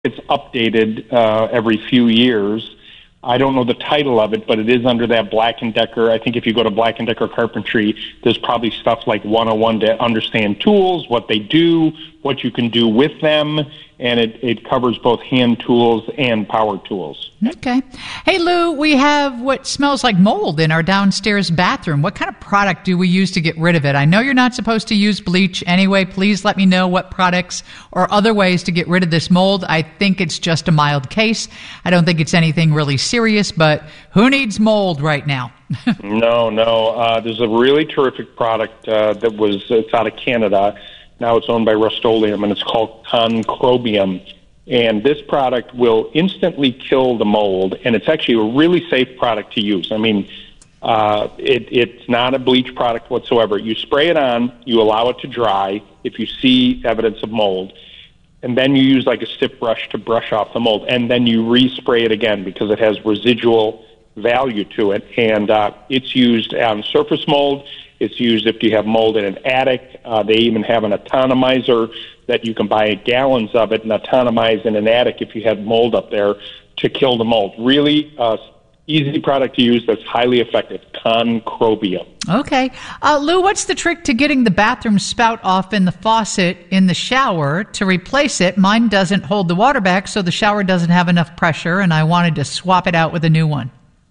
It's updated every few years. I don't know the title of it, but it is under that Black & Decker. I think if you go to Black & Decker Carpentry, there's probably stuff like 101 to understand tools, what they do, what you can do with them, and it covers both hand tools and power tools. Okay. Hey, Lou, we have what smells like mold in our downstairs bathroom. What kind of product do we use to get rid of it? I know you're not supposed to use bleach anyway. Please let me know what products or other ways to get rid of this mold. I think it's just a mild case. I don't think it's anything really serious, but who needs mold right now? No. There's a really terrific product it's out of Canada. Now it's owned by Rust-Oleum, and it's called Concrobium. And this product will instantly kill the mold, and it's actually a really safe product to use. I mean, it's not a bleach product whatsoever. You spray it on, you allow it to dry if you see evidence of mold, and then you use like a stiff brush to brush off the mold, and then you respray it again because it has residual value to it. And it's used on surface mold. It's used if you have mold in an attic. They even have an atomizer that you can buy gallons of it and atomize in an attic if you have mold up there to kill the mold. Really easy product to use that's highly effective, Concrobium. Okay. Lou, what's the trick to getting the bathroom spout off in the faucet in the shower to replace it? Mine doesn't hold the water back, so the shower doesn't have enough pressure, and I wanted to swap it out with a new one.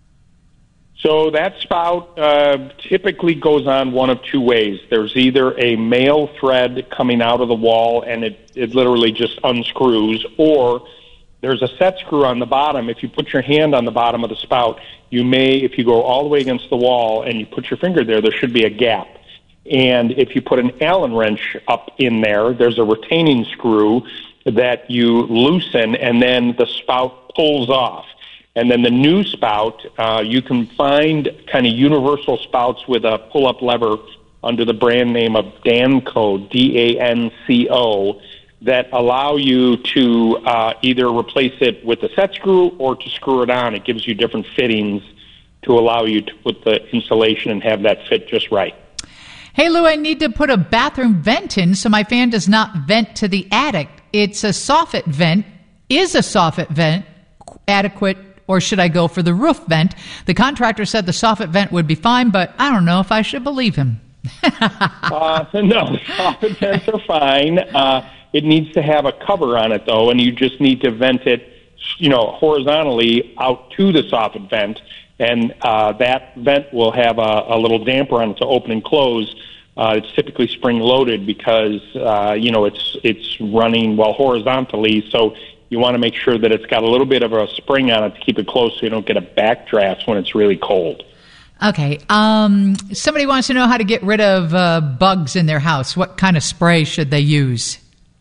So that spout typically goes on one of two ways. There's either a male thread coming out of the wall and it literally just unscrews, or there's a set screw on the bottom. If you put your hand on the bottom of the spout, you may, if you go all the way against the wall and you put your finger there should be a gap. And if you put an Allen wrench up in there, there's a retaining screw that you loosen, and then the spout pulls off. And then the new spout, you can find kind of universal spouts with a pull-up lever under the brand name of Danco, D-A-N-C-O, that allow you to either replace it with a set screw or to screw it on. It gives you different fittings to allow you to put the insulation and have that fit just right. Hey, Lou, I need to put a bathroom vent in so my fan does not vent to the attic. It's a soffit vent. Is a soffit vent adequate, or should I go for the roof vent? The contractor said the soffit vent would be fine, but I don't know if I should believe him. No, soffit vents are fine. It needs to have a cover on it, though, and you just need to vent it, horizontally out to the soffit vent, and that vent will have a little damper on it to open and close. It's typically spring-loaded because, it's running horizontally, so you want to make sure that it's got a little bit of a spring on it to keep it closed so you don't get a backdraft when it's really cold. Okay. Somebody wants to know how to get rid of bugs in their house. What kind of spray should they use?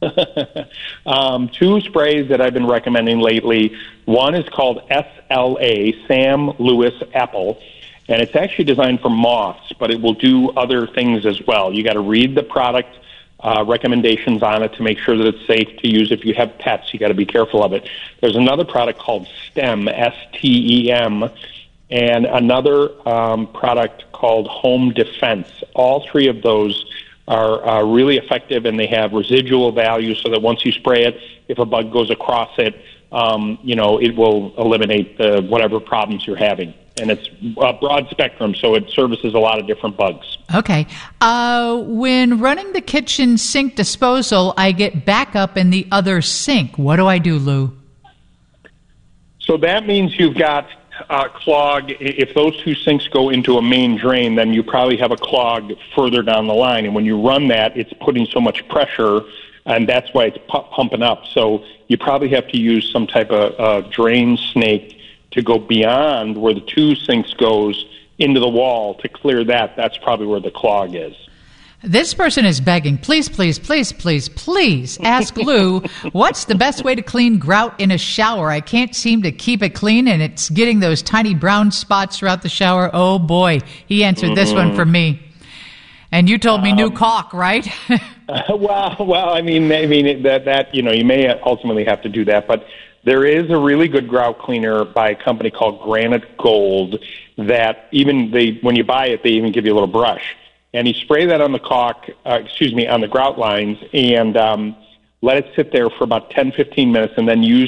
Two sprays that I've been recommending lately. One is called SLA, Sam Lewis Apple, and it's actually designed for moths, but it will do other things as well. You got to read the product recommendations on it to make sure that it's safe to use. If you have pets, you got to be careful of it. There's another product called STEM, S-T-E-M, and another product called Home Defense. All three of those are really effective, and they have residual value so that once you spray it, if a bug goes across it, it will eliminate whatever problems you're having. And it's a broad spectrum, so it services a lot of different bugs. Okay. When running the kitchen sink disposal, I get backup in the other sink. What do I do, Lou? So that means you've got a clog. If those two sinks go into a main drain, then you probably have a clog further down the line. And when you run that, it's putting so much pressure, and that's why it's pumping up. So you probably have to use some type of drain snake to go beyond where the two sinks goes into the wall to clear that. That's probably where the clog is. This person is begging, please, please, please, please, please ask Lou, what's the best way to clean grout in a shower? I can't seem to keep it clean, and it's getting those tiny brown spots throughout the shower. Oh, boy. He answered this one for me. And you told me new caulk, right? Well, I mean, that you may ultimately have to do that, but there is a really good grout cleaner by a company called Granite Gold that when you buy it, they even give you a little brush. And you spray that on the on the grout lines, and let it sit there for about 10, 15 minutes, and then use